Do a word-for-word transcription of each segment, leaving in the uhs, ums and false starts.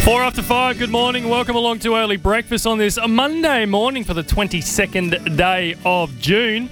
Four after five, good morning. Welcome along to Early Breakfast on this Monday morning for the twenty-second day of June.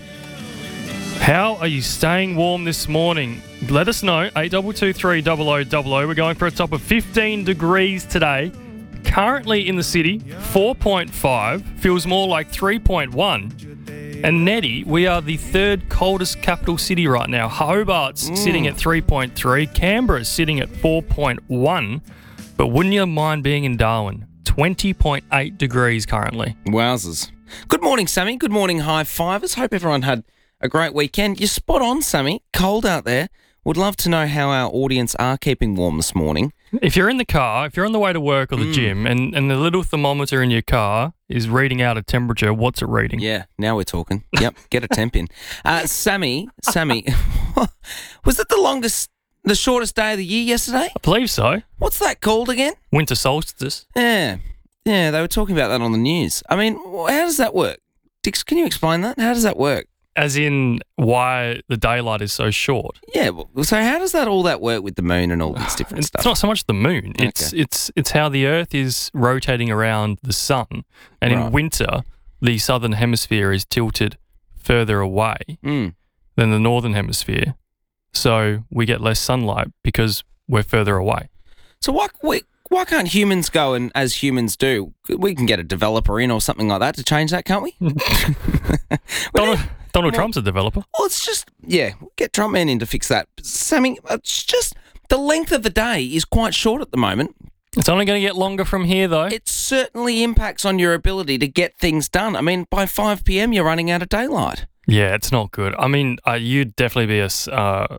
How are you staying warm this morning? Let us know, eight two two three double oh double oh. We're going for a top of fifteen degrees today. Currently in the city, four point five. Feels more like three point one. And Neddy, we are the third coldest capital city right now. Hobart's mm. sitting at three point three. Canberra's sitting at four point one. But wouldn't you mind being in Darwin? twenty point eight degrees currently. Wowzers. Good morning, Sammy. Good morning, high fivers. Hope everyone had a great weekend. You're spot on, Sammy. Cold out there. Would love to know how our audience are keeping warm this morning. If you're in the car, if you're on the way to work or the Mm. gym, and, and the little thermometer in your car is reading out a temperature, what's it reading? Yeah, now we're talking. Yep, get a temp in. Uh, Sammy, Sammy, was it the longest, the shortest day of the year yesterday? I believe so. What's that called again? Winter solstice. Yeah, yeah, they were talking about that on the news. I mean, how does that work? Dix, can you explain that? How does that work? As in why the daylight is so short. Yeah, well, so how does that all that work with the moon and all this different It's stuff? not so much the moon. It's Okay. it's it's how the Earth is rotating around the sun. And Right. in winter, the southern hemisphere is tilted further away Mm. than the northern hemisphere. So we get less sunlight because we're further away. So why, why why can't humans go and, as humans do, we can get a developer in or something like that to change that, can't we? Donald, Donald well- Trump's a developer. Well, it's just, yeah, get Trump man in to fix that. Sammy, it's just the length of the day is quite short at the moment. It's only going to get longer from here, though. It certainly impacts on your ability to get things done. I mean, by five p.m. you're running out of daylight. Yeah, it's not good. I mean, uh, you'd definitely be a, s- uh,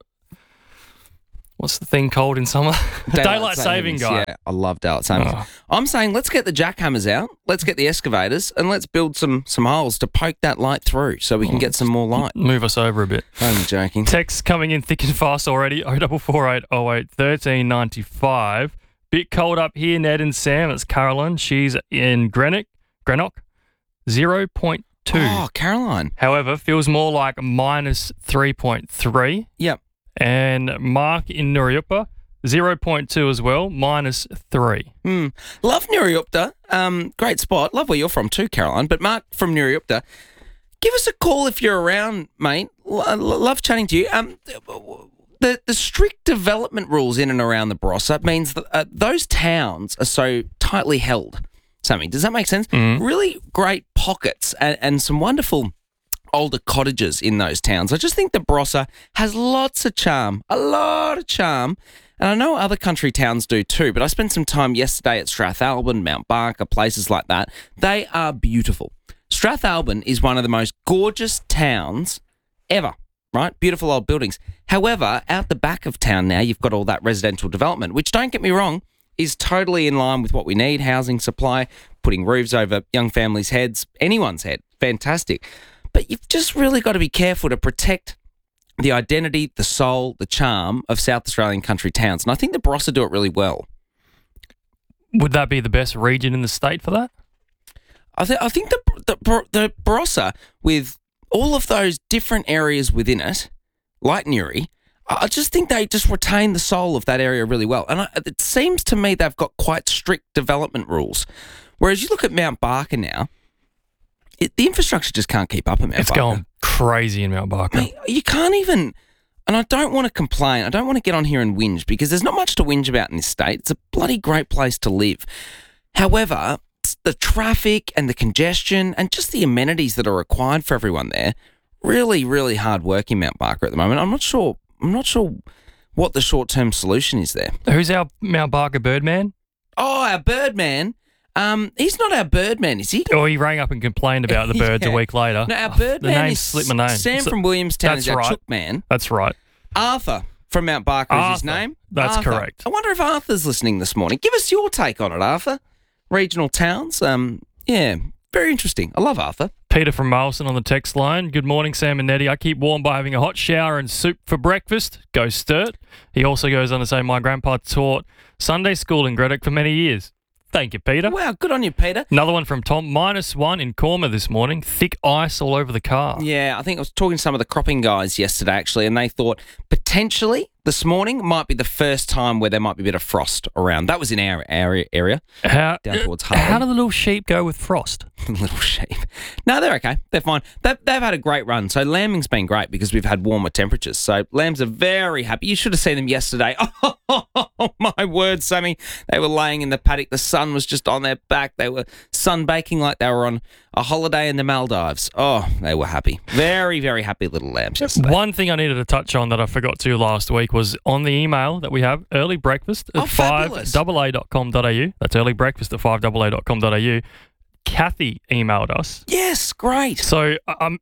what's the thing called in summer? Daylight, saving guy. Yeah, I love daylight savings. Oh. I'm saying let's get the jackhammers out, let's get the excavators, and let's build some some holes to poke that light through so we can get some more light. Move us over a bit. I'm joking. Texts coming in thick and fast already. oh four four eight oh eight one three nine five. Bit cold up here, Ned and Sam. It's Caroline. She's in Greenock. Greenock. zero point two. Oh, Caroline. However, feels more like minus three point three. Yep. And Mark in Nuriupa, zero point two as well, minus three. Mm. Love Nuriupta. Um, great spot. Love where you're from too, Caroline. But Mark from Nuriupta, give us a call if you're around, mate. L- l- love chatting to you. Um, the the strict development rules in and around the Barossa means that uh, those towns are so tightly held. Sammy, does that make sense? Mm. Really great pockets and, and some wonderful older cottages in those towns. I just think the Barossa has lots of charm, a lot of charm. And I know other country towns do too, but I spent some time yesterday at Strathalbyn, Mount Barker, places like that. They are beautiful. Strathalbyn is one of the most gorgeous towns ever, right? Beautiful old buildings. However, out the back of town now, you've got all that residential development, which, don't get me wrong, is totally in line with what we need, housing supply, putting roofs over young families' heads, anyone's head. Fantastic. But you've just really got to be careful to protect the identity, the soul, the charm of South Australian country towns. And I think the Barossa do it really well. Would that be the best region in the state for that? I, th- I think the, the the Barossa, with all of those different areas within it, like Newry, I just think they just retain the soul of that area really well. And I, it seems to me they've got quite strict development rules. Whereas you look at Mount Barker now, it, the infrastructure just can't keep up at Mount It's Barker. going crazy in Mount Barker. Mate, you can't even, and I don't want to complain, I don't want to get on here and whinge because there's not much to whinge about in this state. It's a bloody great place to live. However, the traffic and the congestion and just the amenities that are required for everyone there, really, really hard work in Mount Barker at the moment. I'm not sure, I'm not sure what the short-term solution is there. Who's our Mount Barker Birdman? Oh, our Birdman. Um, he's not our Birdman, is he? Oh, he rang up and complained about the birds Yeah. a week later. No, our Oh, Birdman the name is slipped my name. Sam So- from Williamstown that's is our right. Chook man. That's right. Arthur from Mount Barker is his Arthur. name. That's Arthur. correct. I wonder if Arthur's listening this morning. Give us your take on it, Arthur. Regional towns. Um, yeah, very interesting. I love Arthur. Peter from Marlson on the text line. Good morning, Sam and Nettie. I keep warm by having a hot shower and soup for breakfast. Go Sturt. He also goes on to say, my grandpa taught Sunday school in Greenock for many years. Thank you, Peter. Wow, good on you, Peter. Another one from Tom. Minus one in Corma this morning. Thick ice all over the car. Yeah, I think I was talking to some of the cropping guys yesterday, actually, and they thought potentially this morning might be the first time where there might be a bit of frost around. That was in our area, area How, down towards Harley. how do the little sheep go with frost? Little sheep. No, they're okay. They're fine. They've, they've had a great run. So lambing's been great because we've had warmer temperatures. So lambs are very happy. You should have seen them yesterday. Oh, my word, Sammy. They were laying in the paddock. The sun was just on their back. They were sunbaking like they were on a holiday in the Maldives. Oh, they were happy. Very, very happy little lambs yesterday. One thing I needed to touch on that I forgot to last week was on the email that we have, early breakfast at Oh, five fabulous. a a dot com dot a u. That's early breakfast at five a a dot com dot a u. Kathy emailed us. Yes, great. So um,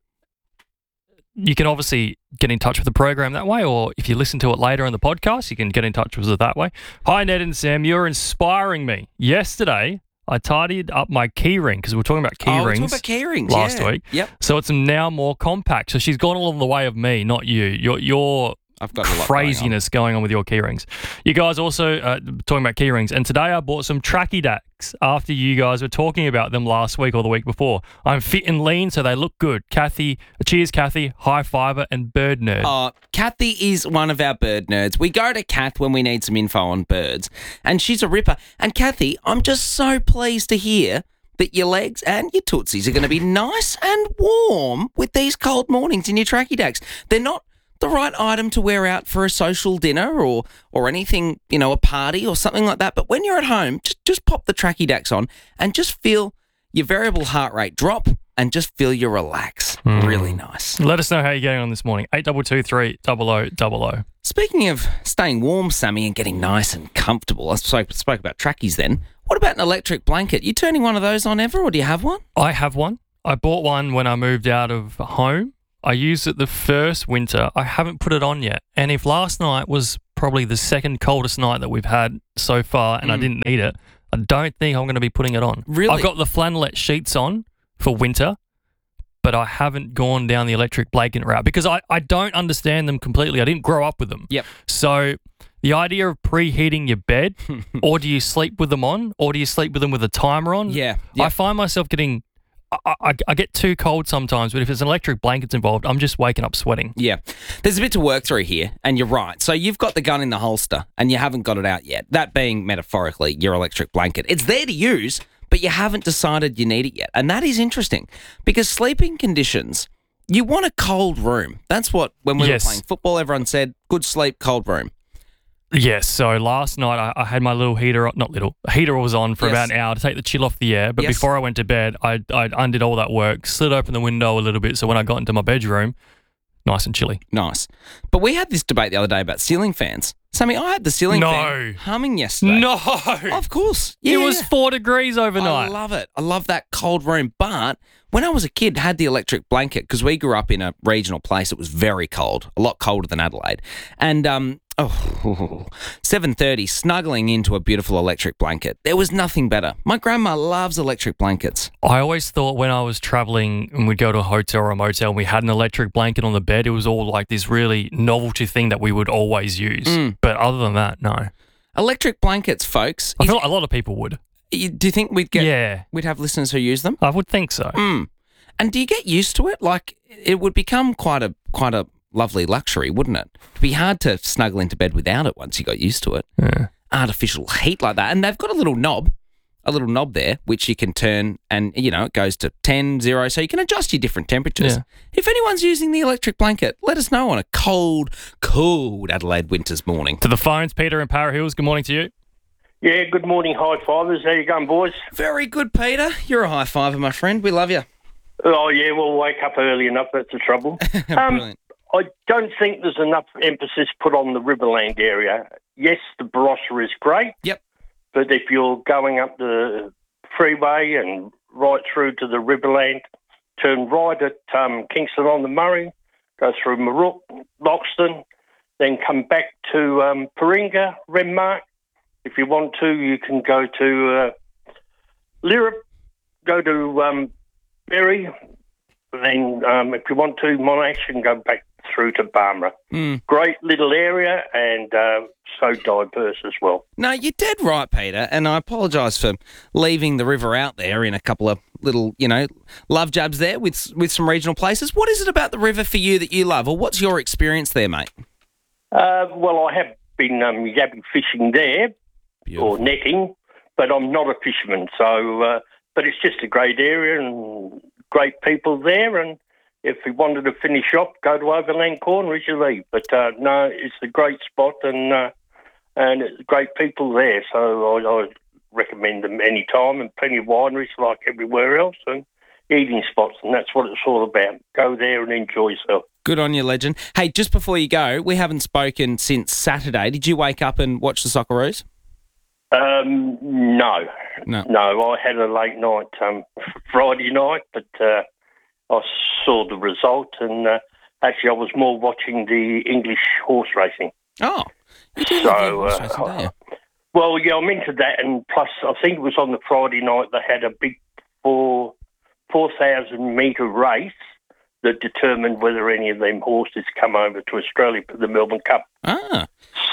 you can obviously get in touch with the program that way, or if you listen to it later on the podcast, you can get in touch with us that way. Hi, Ned and Sam. You're inspiring me. Yesterday, I tidied up my key ring because we were talking about key oh, rings we're talking about key rings last yeah. week. Yep. So it's now more compact. So she's gone along the way of me, not you. You're, you're I've got a lot craziness going on. going on with your key rings. You guys also uh, talking about key rings, and today I bought some tracky dacks after you guys were talking about them last week or the week before. I'm fit and lean, so they look good. Kathy, cheers, Kathy. High fiber and bird nerd. Uh, Kathy is one of our bird nerds. We go to Kath when we need some info on birds, and she's a ripper. And Kathy, I'm just so pleased to hear that your legs and your tootsies are going to be nice and warm with these cold mornings in your tracky dacks. They're not the right item to wear out for a social dinner or or anything, you know, a party or something like that. But when you're at home, just, just pop the tracky dacks on and just feel your variable heart rate drop and just feel you relax. Mm. Really nice. Let us know how you're getting on this morning. eight two two three double oh double oh. Speaking of staying warm, Sammy, and getting nice and comfortable, I spoke, spoke about trackies then. What about an electric blanket? You turning one of those on ever, or do you have one? I have one. I bought one when I moved out of home. I used it the first winter. I haven't put it on yet. And if last night was probably the second coldest night that we've had so far and Mm. I didn't need it, I don't think I'm going to be putting it on. Really? I've got the flannelette sheets on for winter, but I haven't gone down the electric blanket route because I, I don't understand them completely. I didn't grow up with them. Yep. So the idea of preheating your bed, or do you sleep with them on, or do you sleep with them with a timer on? Yeah. I Yep. find myself getting... I, I, I get too cold sometimes, but if there's an electric blankets involved, I'm just waking up sweating. Yeah. There's a bit to work through here, and you're right. So you've got the gun in the holster, and you haven't got it out yet. That being, metaphorically, your electric blanket. It's there to use, but you haven't decided you need it yet. And that is interesting, because sleeping conditions, you want a cold room. That's what, when we Yes. were playing football, everyone said, good sleep, cold room. Yes, so last night I, I had my little heater, not little, heater was on for Yes. about an hour to take the chill off the air. But Yes. before I went to bed, I, I undid all that work, slid open the window a little bit. So when I got into my bedroom, nice and chilly. Nice. But we had this debate the other day about ceiling fans. Sammy, I had the ceiling No. fan humming yesterday. No! Of course. Yeah, it was yeah. four degrees overnight. I love it. I love that cold room. But when I was a kid, had the electric blanket because we grew up in a regional place. It was very cold, a lot colder than Adelaide. And um, oh, seven thirty, snuggling into a beautiful electric blanket. There was nothing better. My grandma loves electric blankets. I always thought when I was traveling and we'd go to a hotel or a motel and we had an electric blanket on the bed, it was all like this really novelty thing that we would always use. Mm. But other than that, no. Electric blankets, folks. I is- feel like a lot of people would. you- do you think we'd get? Yeah, We'd have listeners who use them. I would think so. Mm. And do you get used to it? Like, it would become quite a quite a lovely luxury, wouldn't it? It'd be hard to snuggle into bed without it once you got used to it. Yeah. Artificial heat like that. And they've got a little knob, a little knob there, which you can turn and, you know, it goes to ten, zero, so you can adjust your different temperatures. Yeah. If anyone's using the electric blanket, let us know on a cold, cold Adelaide winter's morning. To the phones, Peter and Para Hills, good morning to you. Yeah, good morning, high fivers. How you going, boys? Very good, Peter. You're a high fiver, my friend. We love you. Oh, yeah, we'll wake up early enough. That's the trouble. Um, Brilliant. I don't think there's enough emphasis put on the Riverland area. Yes, the Barossa is great. Yep. But if you're going up the freeway and right through to the Riverland, turn right at um, Kingston on the Murray, go through Marook, Loxton, then come back to um, Paringa, Renmark. If you want to, you can go to uh, Lirrup, go to um, Berry. Then um, if you want to, Monash, you can go back through to Barmera. Mm. Great little area and uh, so diverse as well. No, you're dead right, Peter, and I apologise for leaving the river out there in a couple of little, you know, love jabs there with with some regional places. What is it about the river for you that you love, or what's your experience there, mate? Uh, well, I have been um, yabby fishing there Beautiful. or netting, but I'm not a fisherman. So, uh, but it's just a great area and great people there. And if we wanted to finish off, go to Overland Corner as you leave. But uh, no, it's a great spot and uh, and it's great people there. So I, I recommend them any time, and plenty of wineries like everywhere else, and eating spots, and that's what it's all about. Go there and enjoy yourself. Good on you, legend. Hey, just before you go, we haven't spoken since Saturday. Did you wake up and watch the Socceroos? Um, no, No. no. I had a late night um, Friday night, but uh, I saw the result, and uh, actually, I was more watching the English horse racing. Oh, you do So, love your horse uh, racing, don't you? Well, yeah, I'm into that, and plus, I think it was on the Friday night they had a big four four thousand metre race that determined whether any of them horses come over to Australia for the Melbourne Cup. Ah,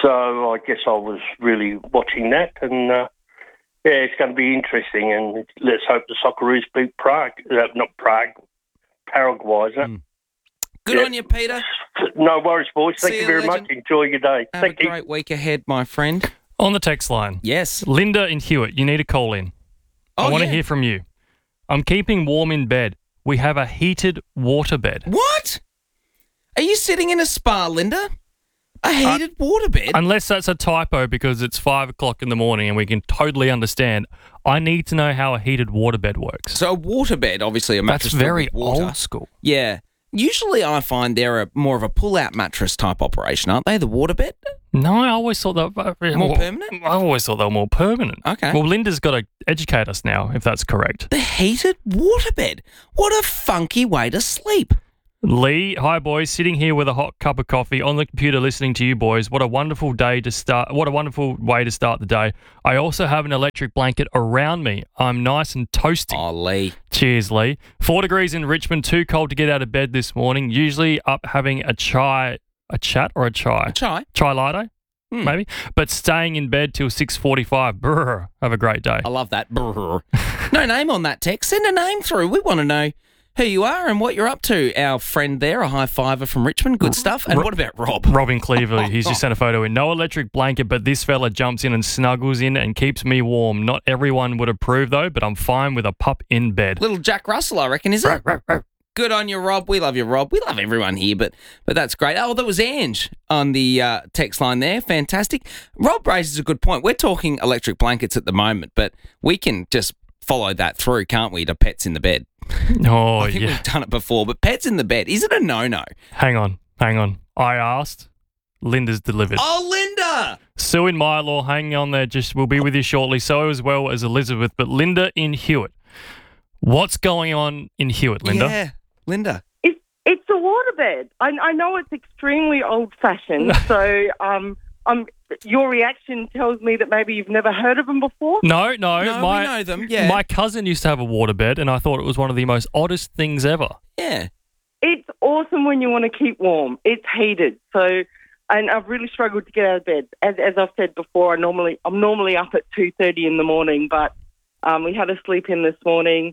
So I guess I was really watching that, and uh, yeah, it's going to be interesting. And let's hope the Socceroos beat Prague, uh, not Prague, Paraguay. Isn't it? Mm. good Yeah. on you, Peter. No worries, boys. Thank See you you, very legend. much. Enjoy your day. Have Thank a you. great week ahead, my friend. On the text line, Yes. Linda in Hewitt, you need to call in. Oh, I want to yeah. hear from you. I'm keeping warm in bed. We have a heated water bed. What? Are you sitting in a spa, Linda? A heated waterbed? Unless that's a typo because it's five o'clock in the morning and we can totally understand. I need to know how a heated waterbed works. So a waterbed, obviously a mattress That's very filled with water. old school. Yeah. Usually I find they're a, more of a pull-out mattress type operation, aren't they, the waterbed? No, I always thought that More permanent? I always thought they were more permanent. Okay. Well, Linda's got to educate us now, if that's correct. The heated waterbed. What a funky way to sleep. Lee, hi boys, sitting here with a hot cup of coffee on the computer listening to you boys. What a wonderful day to start. What a wonderful way to start the day. I also have an electric blanket around me. I'm nice and toasty. Oh, Lee. Cheers, Lee. Four degrees in Richmond, too cold to get out of bed this morning. Usually up having a chai, a chat or a chai? Chai. Chai latte, Hmm. maybe. But staying in bed till six forty-five. Brr, have a great day. I love that. Brr. No name on that text. Send a name through. We want to know who you are and what you're up to. Our friend there, a high fiver from Richmond. Good stuff. And Ro- what about Rob? Robin Cleaver, he's just sent a photo in. No electric blanket, but this fella jumps in and snuggles in and keeps me warm. Not everyone would approve, though, but I'm fine with a pup in bed. Little Jack Russell, I reckon, is it? Good on you, Rob. We love you, Rob. We love everyone here, but but that's great. Oh, that was Ange on the uh, text line there. Fantastic. Rob raises a good point. We're talking electric blankets at the moment, but we can just follow that through, can't we, to pets in the bed? Oh, I think yeah. we've done it before, but pets in the bed, is it a no-no? Hang on, hang on. I asked. Linda's delivered. Oh, Linda! Sue in Mylor, hang on there. Just we'll be with you shortly. So as well as Elizabeth, but Linda in Hewitt. What's going on in Hewitt, Linda? Yeah, Linda. It's it's a waterbed. I, I know it's extremely old-fashioned, so um, um, your reaction tells me that maybe you've never heard of them before. No, no. No, my, we know them, yeah. My cousin used to have a waterbed, and I thought it was one of the most oddest things ever. Yeah. It's awesome when you want to keep warm. It's heated, so and I've really struggled to get out of bed. As as I've said before, I normally I'm normally up at two thirty in the morning, but um, we had a sleep in this morning.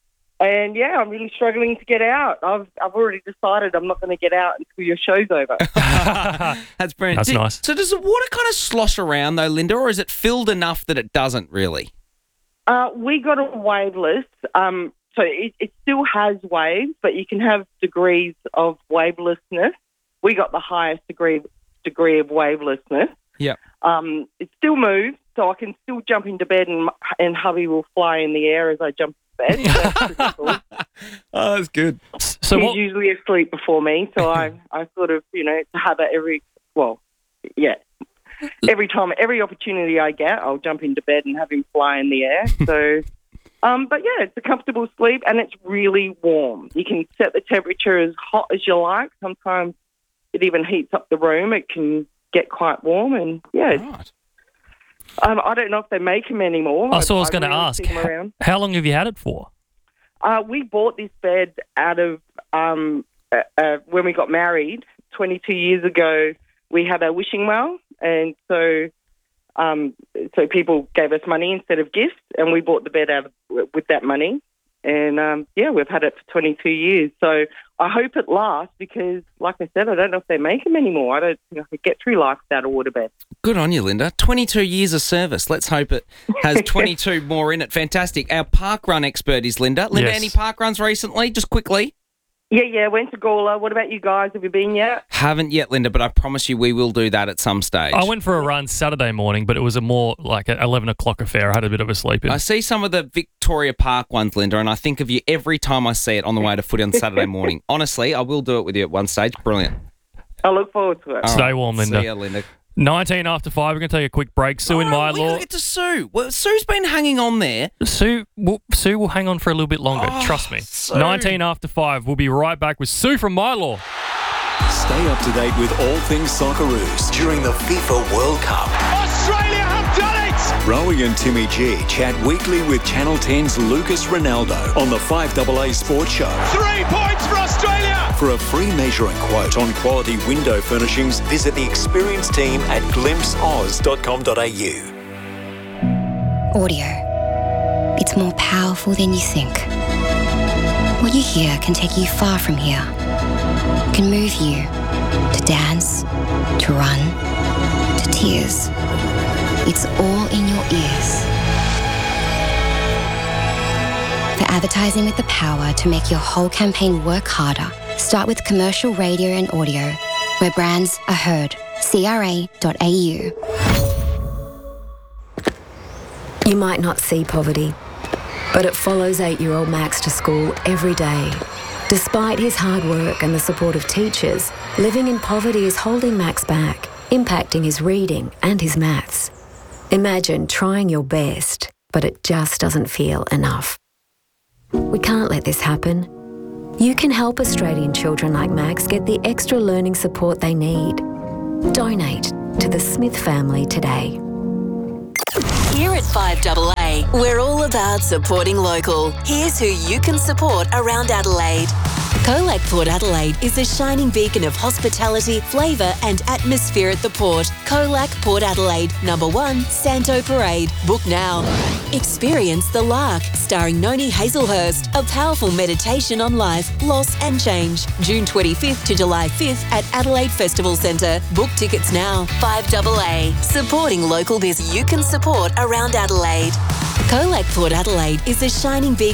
And yeah, I'm really struggling to get out. I've I've already decided I'm not going to get out until your show's over. That's brilliant. That's Do- nice. So does the water kind of slosh around though, Linda, or is it filled enough that it doesn't really? Uh, we got a waveless, um, so it, it still has waves, but you can have degrees of wavelessness. We got the highest degree degree of wavelessness. Yep. Um, it still moves, so I can still jump into bed and and hubby will fly in the air as I jump into bed. So that's pretty cool. Oh, that's good. So He's what? usually asleep before me, so I, I sort of, you know, have it every, well, yeah. Every time, every opportunity I get, I'll jump into bed and have him fly in the air. So, um, but yeah, it's a comfortable sleep and it's really warm. You can set the temperature as hot as you like. Sometimes it even heats up the room. It can get quite warm and yeah, it's, Right. um, I don't know if they make them anymore. Oh, so I was I've going to rarely ask, seen them how, around. how long have you had it for? Uh, we bought this bed out of um, uh, uh, when we got married twenty-two years ago. We had a wishing well, and so um, so people gave us money instead of gifts, and we bought the bed out of, with that money. And, um, yeah, we've had it for twenty-two years. So I hope it lasts because, like I said, I don't know if they make them anymore. I don't think I could get through life without a waterbed. Good on you, Linda. twenty-two years of service. Let's hope it has twenty-two more in it. Fantastic. Our park run expert is Linda. Linda, Yes. any park runs recently? Just quickly. Yeah, yeah, went to Gawler. What about you guys? Have you been yet? Haven't yet, Linda, but I promise you we will do that at some stage. I went for a run Saturday morning, but it was a more like an eleven o'clock affair. I had a bit of a sleep in. I see some of the Victoria Park ones, Linda, and I think of you every time I see it on the way to footy on Saturday morning. Honestly, I will do it with you at one stage. Brilliant. I look forward to it. All Stay warm, Linda. See ya, Linda. nineteen after five. We're going to take a quick break. Sue in Oh, my we law. gotta get to Sue. Well, Sue's been hanging on there. Sue will, Sue will hang on for a little bit longer. Oh, Trust me. Sue. nineteen after five. We'll be right back with Sue from My Law. Stay up to date with all things Socceroos during the FIFA World Cup. Australia have done it! Rowie and Timmy G chat weekly with Channel ten's Lucas Ronaldo on the five A A Sports Show. Three points for Australia! For a free measure and quote on quality window furnishings, visit the experienced team at glimpse oz dot com dot a u. Audio. It's more powerful than you think. What you hear can take you far from here. It can move you to dance, to run, to tears. It's all in your ears. For advertising with the power to make your whole campaign work harder, start with commercial radio and audio, where brands are heard. C R A dot A U. You might not see poverty, but it follows eight-year-old Max to school every day. Despite his hard work and the support of teachers, living in poverty is holding Max back, impacting his reading and his maths. Imagine trying your best, but it just doesn't feel enough. We can't let this happen. You can help Australian children like Max get the extra learning support they need. Donate to the Smith family today. Here at five A A, we're all about supporting local. Here's who you can support around Adelaide. Colac Port Adelaide is a shining beacon of hospitality, flavour and atmosphere at the port. Colac Port Adelaide, number one, Santo Parade. Book now. Experience The Lark, starring Noni Hazelhurst, a powerful meditation on life, loss and change. June twenty-fifth to July fifth at Adelaide Festival Centre. Book tickets now. five A A, supporting local business you can support around Adelaide. Colac Port Adelaide is a shining beacon